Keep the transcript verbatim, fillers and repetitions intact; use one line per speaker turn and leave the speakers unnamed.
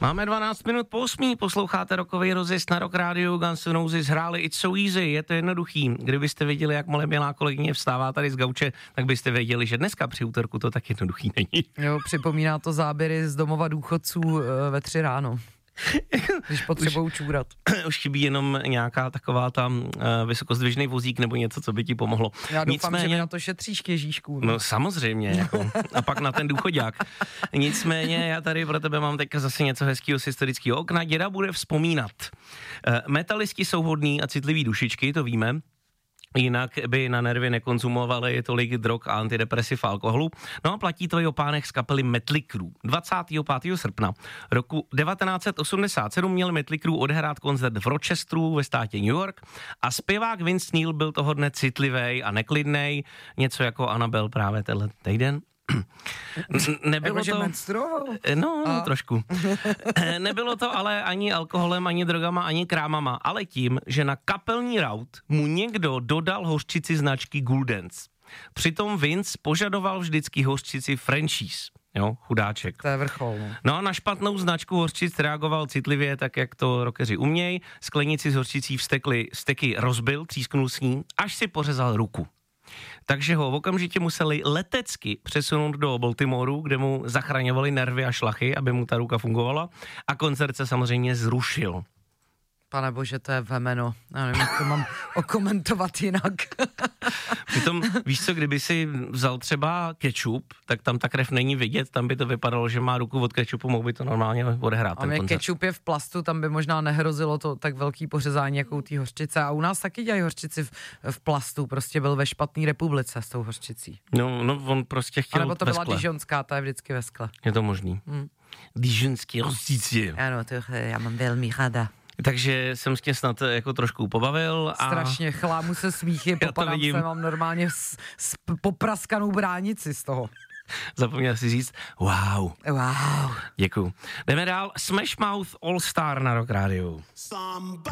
Máme dvanáct minut po osmí, posloucháte rokový rozjezd na Rock Radio, Guns N' Roses hráli It's So Easy, je to jednoduchý. Kdybyste věděli, jak moje milá kolegyně vstává tady z gauče, tak byste věděli, že dneska při úterku to tak jednoduchý není.
Jo, připomíná to záběry z domova důchodců ve tři ráno. Když potřebují čůrat.
Už chybí jenom nějaká taková tam uh, vysokozdvižný vozík nebo něco, co by ti pomohlo.
Já doufám, Nicméně, že mi na to šetříš k Ježíšku.
No, no samozřejmě, jako. A pak na ten důchodák. Nicméně já tady pro tebe mám teďka zase něco hezkého z historického okna. Děda bude vzpomínat. Uh, metalisti jsou hodní a citlivý dušičky, to víme. Jinak by na nervy nekonzumovali tolik drog a antidepresiv alkoholu. No a platí to i o pánech z kapely Mötley Crüe. dvacátého pátého srpna roku devatenáct set osmdesát sedm měl Mötley Crüe odehrát koncert v Rochesteru ve státě New York a zpěvák Vince Neil byl toho dne citlivý a neklidnej, něco jako Annabelle právě tenhle týden. Nebylo
jako,
to...
menstruoval?
No,
a...
trošku. Nebylo to ale ani alkoholem, ani drogama, ani krámama, ale tím, že na kapelní raut mu někdo dodal hořčici značky Gulden's. Přitom Vince požadoval vždycky hořčici Frenchies. Jo, chudáček.
To je vrchol. No.
no a na špatnou značku hořčic reagoval citlivě, tak jak to rockeři umějí. Sklenici s hořčicí vstekli, steky rozbil, třísknul s ní, až si pořezal ruku. Takže ho okamžitě museli letecky přesunout do Baltimoreu, kde mu zachraňovali nervy a šlachy, aby mu ta ruka fungovala a koncert se samozřejmě zrušil.
Pane bože, to je vemeno. Já nevím, jak to mám okomentovat jinak.
Přitom, víš co, kdyby si vzal třeba kečup, tak tam ta krev není vidět, tam by to vypadalo, že má ruku od kečupu, mohl by to normálně odehrát.
A mě kečup je v plastu, tam by možná nehrozilo to tak velký pořezání jako u té hořčice. A u nás taky dělají hořčici v, v plastu, prostě byl ve špatný republice s tou hořčicí.
No, no on prostě chtěl.
A nebo to
ve
byla
skle.
dijonská, ta je vždycky ve skle.
Je to možný. Hmm. Dijonský hořčici.
Ano, to já mám velmi ráda.
Takže jsem s tím snad jako trošku pobavil. A...
Strašně, chlámu se smíchy, popadám se, mám normálně s, s popraskanou bránici z toho.
Zapomněl si říct, wow.
Wow.
Děkuju. Jdeme dál, Smash Mouth All Star na Rock Radio.